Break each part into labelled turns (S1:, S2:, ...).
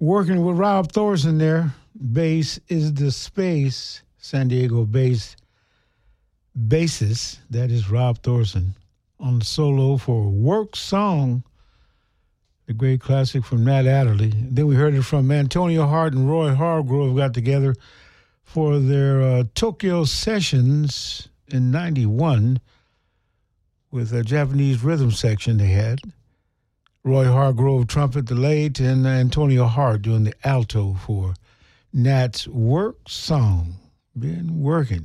S1: Working with Rob Thorson there. Bass is the space. San Diego bass bassist. That is Rob Thorson on the solo for Work Song, the great classic from Nat Adderley. Then we heard it from Antonio Hart and Roy Hargrove got together for their Tokyo sessions in 91 with a Japanese rhythm section they had. Roy Hargrove trumpet, the late, and Antonio Hart doing the alto for Nat's Work Song. Been working.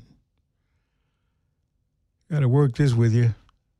S1: Got to work this with you.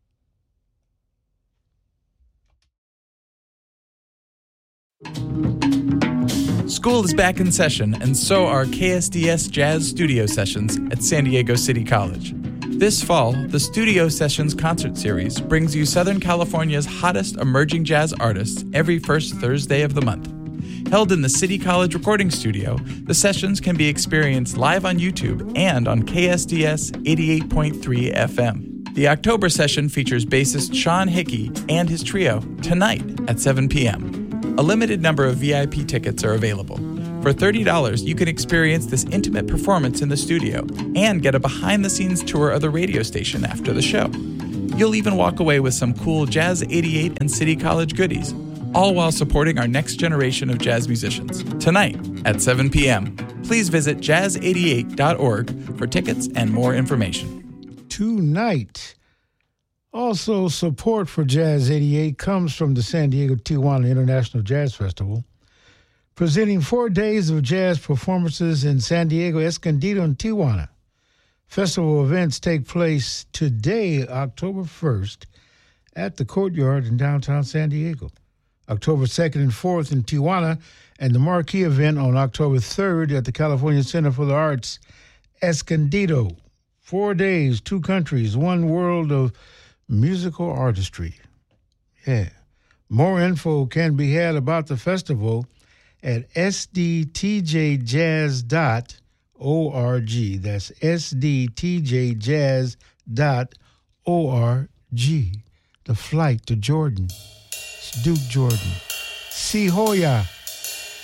S2: School is back in session, and so are KSDS Jazz Studio Sessions at San Diego City College. This fall, the Studio Sessions concert series brings you Southern California's hottest emerging jazz artists every first Thursday of the month. Held in the City College recording studio, the sessions can be experienced live on YouTube and on KSDS 88.3 FM. The October session features bassist Sean Hickey and his trio tonight at 7 p.m. A limited number of VIP tickets are available. For $30, you can experience this intimate performance in the studio and get a behind-the-scenes tour of the radio station after the show. You'll even walk away with some cool Jazz 88 and City College goodies, all while supporting our next generation of jazz musicians. Tonight at 7 p.m. Please visit jazz88.org for tickets and more information.
S1: Tonight. Also, support for Jazz 88 comes from the San Diego Tijuana International Jazz Festival, presenting 4 days of jazz performances in San Diego, Escondido, and Tijuana. Festival events take place today, October 1st, at the Courtyard in downtown San Diego, October 2nd and 4th in Tijuana, and the marquee event on October 3rd at the California Center for the Arts, Escondido. 4 days, 2 countries, one world of musical artistry. Yeah. More info can be had about the festival at sdtjjazz.org. That's sdtjjazz.org. The flight to Jordan. It's Duke Jordan. Si Hoya.